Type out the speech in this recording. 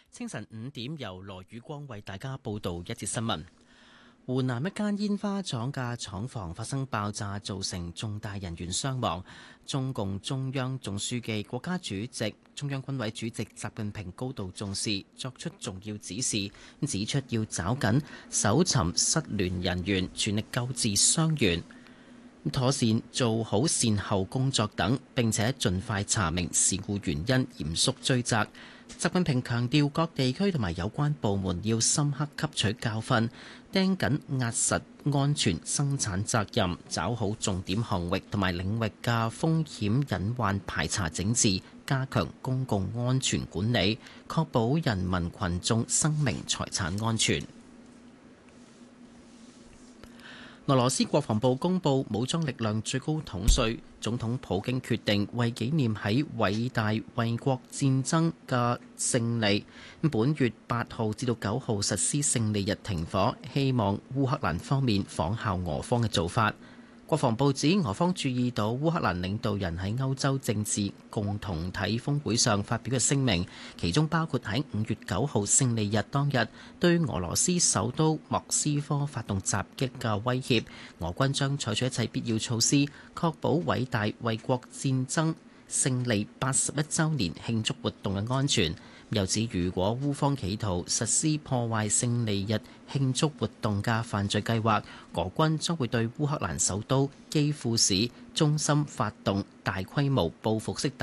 清晨5點，由羅宇光為大家報道一節新聞。湖南一間煙花廠嘅廠房發生爆炸，造成重大人員傷亡。中共中央總書記、國家主席、中央軍委主席習近平高度重視，作出重要指示，指出要抓緊搜尋失聯人員，全力救治傷員，妥善做好善後工作等，並且盡快查明事故原因，嚴肅追責。習近平強調，各地區同埋有關部門要深刻吸取教訓，盯緊壓實安全生產責任，抓好重點項目同埋領域嘅風險隱患排查整治，加強公共安全管理，確保人民群眾生命財產安全。俄羅斯國防部公布，武裝力量最高統帥總統普京決定為紀念喺偉大衛國戰爭嘅勝利，本月8號至到9號實施勝利日停火，希望烏克蘭方面仿效俄方嘅做法。國防部指，俄方注意到烏克蘭領導人喺歐洲政治共同體峰會上發表嘅聲明，其中包括喺5月9號勝利日當日對俄羅斯首都莫斯科發動襲擊嘅威脅，俄軍將採取一切必要措施，確保偉大衛國戰爭勝利81週年慶祝活動嘅安全。又指，如果烏方企圖實施破壞勝利日慶祝活動嘅犯罪計劃，俄軍將會對烏克蘭首都基輔市中心發動大規模報復式